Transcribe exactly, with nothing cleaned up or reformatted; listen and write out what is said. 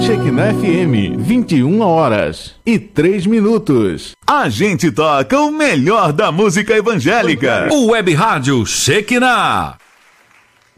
Shekinah F M, vinte e uma horas e três minutos. A gente toca o melhor da música evangélica. O Web Rádio Shekinah.